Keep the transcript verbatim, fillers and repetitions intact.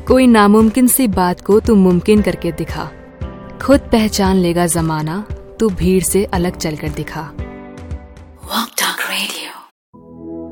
कोई नामुमकिन सी बात को तू मुमकिन करके दिखा। खुद पहचान लेगा जमाना, तू भीड़ से अलग चलकर दिखा। वक्त